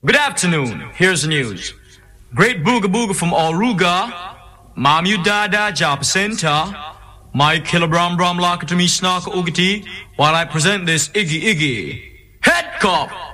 Good afternoon. Here's the news. Great booga booga from Auruga. Mam you dada japacenta. My kilobram bram laka to me snark ugati while I present this Iggy Iggy. Head cop!